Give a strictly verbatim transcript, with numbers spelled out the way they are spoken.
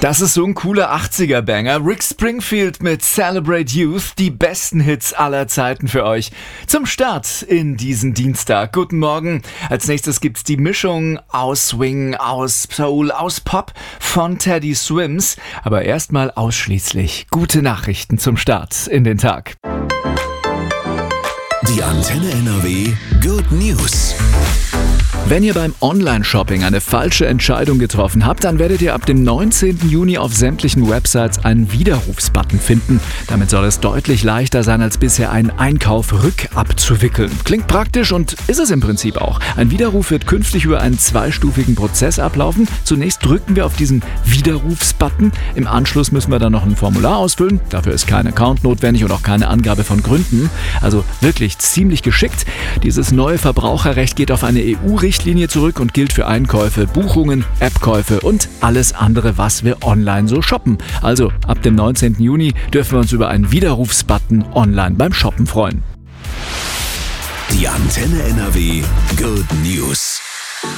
Das ist so ein cooler achtziger-Banger. Rick Springfield mit Celebrate Youth. Die besten Hits aller Zeiten für euch zum Start in diesen Dienstag. Guten Morgen. Als nächstes gibt's die Mischung aus Swing, aus Soul, aus Pop von Teddy Swims. Aber erstmal ausschließlich gute Nachrichten zum Start in den Tag. Die Antenne N R W Good News. Wenn ihr beim Online-Shopping eine falsche Entscheidung getroffen habt, dann werdet ihr ab dem neunzehnten Juni auf sämtlichen Websites einen Widerrufsbutton finden. Damit soll es deutlich leichter sein, als bisher einen Einkauf rückabzuwickeln. Klingt praktisch und ist es im Prinzip auch. Ein Widerruf wird künftig über einen zweistufigen Prozess ablaufen. Zunächst drücken wir auf diesen Widerrufsbutton. Im Anschluss müssen wir dann noch ein Formular ausfüllen. Dafür ist kein Account notwendig und auch keine Angabe von Gründen. Also wirklich ziemlich geschickt. Dieses neue Verbraucherrecht geht auf eine E U-Richtlinie Richtlinie zurück und gilt für Einkäufe, Buchungen, App-Käufe und alles andere, was wir online so shoppen. Also ab dem neunzehnten Juni dürfen wir uns über einen Widerrufsbutton online beim Shoppen freuen. Die Antenne N R W Good News.